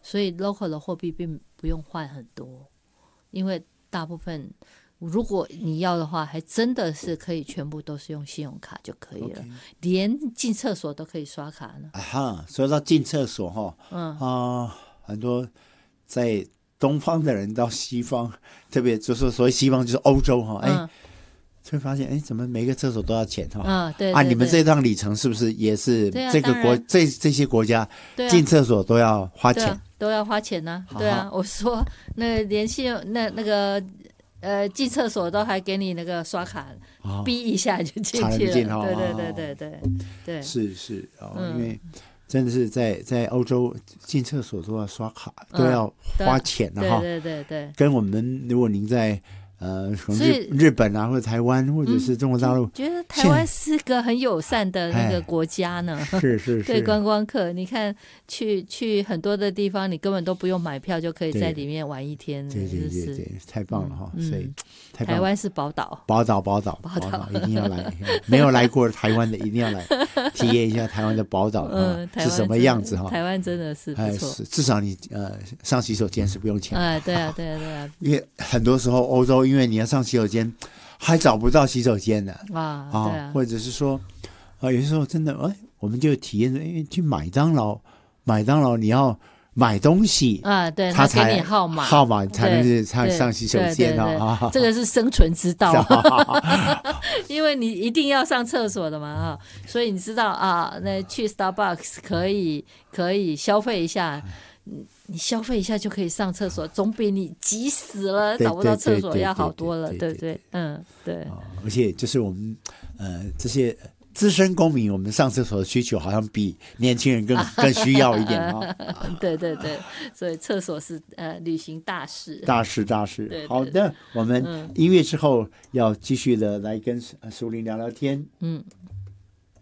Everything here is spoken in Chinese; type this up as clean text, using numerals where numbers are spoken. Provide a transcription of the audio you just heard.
所以 local 的货币并不用换很多，因为大部分如果你要的话，还真的是可以全部都是用信用卡就可以了，连进厕所都可以刷卡呢。 说到进厕所很多在东方的人到西方，特别就是所谓西方就是欧洲就会发现怎么每个厕所都要钱对你们这趟里程是不是也是这个这些国家进厕所都要花钱？ 都要花钱呢。对啊，我说那连信用那个进厕所都还给你那个刷卡，逼一下就进去了。对， 是因为真的是在欧洲进厕所都要刷卡，都要花钱对。 跟我们如果您在日本啊，或者台湾，或者是中国大陆， 觉得台湾是个很友善的那个国家呢。 是对观光客，你看去很多的地方，你根本都不用买票就可以在里面玩一天。 对，太棒了所以台湾是宝岛， 一定要来。没有来过台湾的，一定要来体验一下台湾的宝岛是什么样子台湾真的是不错， 至少你上洗手间是不用钱。 对啊。 因为很多时候欧洲，因为你要上洗手间还找不到洗手间的对啊， 或者是说有些时候真的我们就体验去麦当劳你要买东西对，他给你号码才能上洗手间这个是生存之道因为你一定要上厕所的嘛所以你知道那去 Starbucks 可以消费一下，你消费一下就可以上厕所，总比你急死了找不到厕所要好多了，对不对？对。 而且就是我们这些资深公民，我们上厕所的需求好像比年轻人更需要一点对，所以厕所是旅行大事。 对，好的，我们音乐之后要继续的来跟淑玲聊聊天。